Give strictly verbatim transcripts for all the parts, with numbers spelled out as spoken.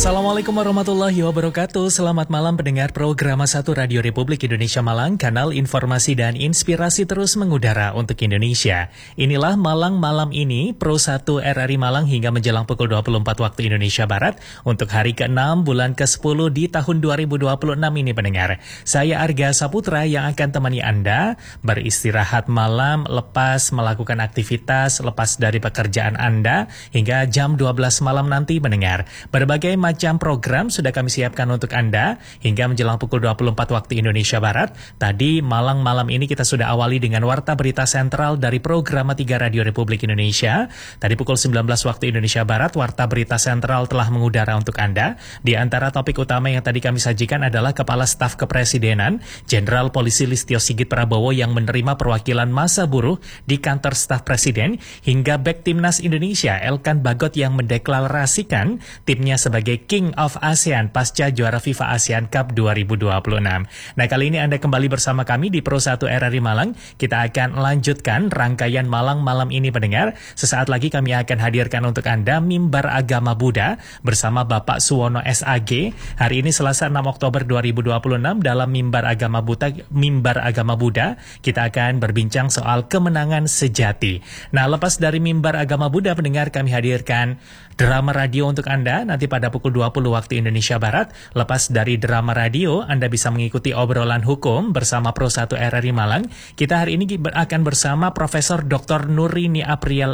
Assalamualaikum warahmatullahi wabarakatuh. Selamat malam pendengar program satu Radio Republik Indonesia Malang, kanal informasi dan inspirasi terus mengudara untuk Indonesia. Inilah Malang malam ini, Pro satu R R I Malang hingga menjelang pukul dua puluh empat waktu Indonesia Barat untuk hari keenam bulan kesepuluh di tahun dua ribu dua puluh enam ini pendengar. Saya Arga Saputra yang akan temani Anda beristirahat malam lepas melakukan aktivitas, lepas dari pekerjaan Anda hingga jam dua belas malam nanti pendengar. Berbagai macam program sudah kami siapkan untuk Anda hingga menjelang pukul dua puluh empat waktu Indonesia Barat. Tadi Malang malam ini kita sudah awali dengan warta berita sentral dari program tiga Radio Republik Indonesia. Tadi pukul sembilan belas waktu Indonesia Barat, warta berita sentral telah mengudara untuk Anda. Di antara topik utama yang tadi kami sajikan adalah Kepala Staf Kepresidenan Jenderal Polisi Listio Sigit Prabowo yang menerima perwakilan massa buruh di kantor staf presiden, hingga bek timnas Indonesia Elkan Bagot yang mendeklarasikan timnya sebagai King of ASEAN pasca juara FIFA ASEAN Cup dua ribu dua puluh enam. Nah, kali ini Anda kembali bersama kami di Pro satu R R I Malang. Kita akan lanjutkan rangkaian Malang malam ini pendengar. Sesaat lagi kami akan hadirkan untuk Anda Mimbar Agama Buddha bersama Bapak Suwono S A G. Hari ini Selasa enam Oktober dua ribu dua puluh enam dalam Mimbar Agama Buddha, Mimbar Agama Buddha kita akan berbincang soal kemenangan sejati. Nah, lepas dari Mimbar Agama Buddha pendengar, kami hadirkan drama radio untuk Anda nanti pada pukul dua puluh waktu Indonesia Barat. Lepas dari drama radio, Anda bisa mengikuti obrolan hukum bersama Pro satu R R I Malang. Kita hari ini akan bersama Profesor Doktor Nurini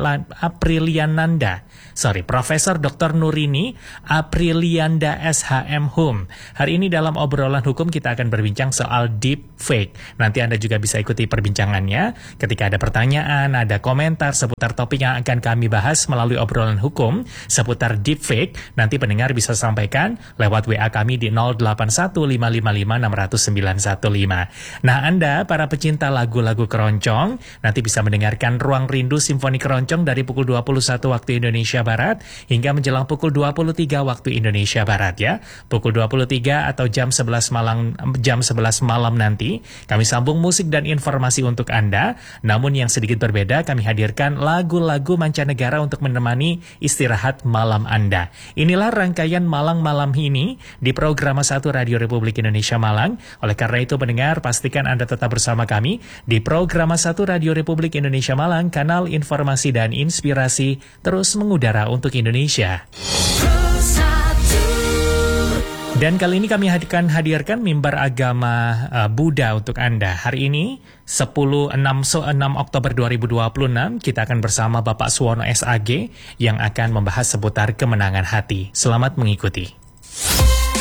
Apriliananda. Sorry, Profesor Doktor Nurini Aprilianda S H M Hum. Hari ini dalam obrolan hukum kita akan berbincang soal deep fake. Nanti Anda juga bisa ikuti perbincangannya. Ketika ada pertanyaan, ada komentar seputar topik yang akan kami bahas melalui obrolan hukum seputar deep fake, nanti pendengar bisa sampaikan lewat W A kami di nol delapan satu lima lima lima enam nol sembilan satu lima. Nah, Anda para pecinta lagu-lagu keroncong nanti bisa mendengarkan Ruang Rindu Simfoni Keroncong dari pukul dua puluh satu waktu Indonesia Barat hingga menjelang pukul dua puluh tiga waktu Indonesia Barat ya. Pukul dua puluh tiga atau jam sebelas malam jam sebelas malam nanti kami sambung musik dan informasi untuk Anda. Namun yang sedikit berbeda, kami hadirkan lagu-lagu mancanegara untuk menemani istirahat malam Anda. Inilah rangkaian Malang malam ini di program satu Radio Republik Indonesia Malang. Oleh karena itu pendengar, pastikan Anda tetap bersama kami di program satu Radio Republik Indonesia Malang, kanal informasi dan inspirasi terus mengudara untuk Indonesia. Dan kali ini kami akan hadirkan Mimbar Agama uh, Buddha untuk Anda. Hari ini sepuluh enam Oktober dua ribu dua puluh enam kita akan bersama Bapak Suwono S A G yang akan membahas seputar kemenangan hati. Selamat mengikuti.